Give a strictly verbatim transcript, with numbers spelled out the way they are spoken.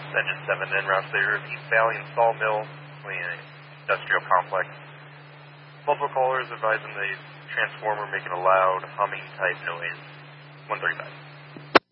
Engine seven en route clear of East Valley and Sawmill, industrial complex. Multiple callers advising the transformer making a loud humming type noise. one thirty-five.